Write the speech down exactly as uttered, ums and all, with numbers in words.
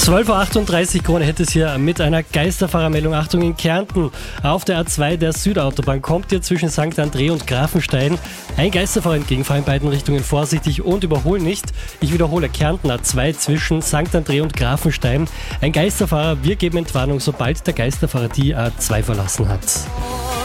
zwölf Uhr achtunddreißig, Krone hätte es hier mit einer Geisterfahrermeldung. Achtung, in Kärnten auf der A zwei der Südautobahn kommt hier zwischen Sankt André und Grafenstein ein Geisterfahrer entgegen. Fahr in beiden Richtungen vorsichtig und überhol nicht. Ich wiederhole, Kärnten A zwei zwischen Sankt André und Grafenstein. Ein Geisterfahrer, wir geben Entwarnung, sobald der Geisterfahrer die A zwei verlassen hat.